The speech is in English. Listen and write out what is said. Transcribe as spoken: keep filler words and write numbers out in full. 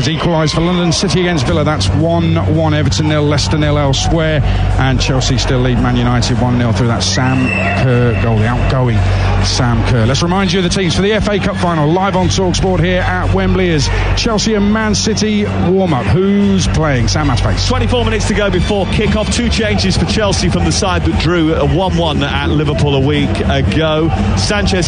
equalised for London City against Villa. That's one one. Everton nil, Leicester nil elsewhere. And Chelsea still lead Man United one nil through that Sam Kerr goal, the outgoing Sam Kerr. Let's remind you of the teams for the F A Cup final, live on TalkSport here at Wembley, as Chelsea and Man City warm up. Who's playing? Sam Maspace. twenty-four minutes to go before kick-off. Two changes for Chelsea from the side that drew a one one at Liverpool a week ago. Sanchez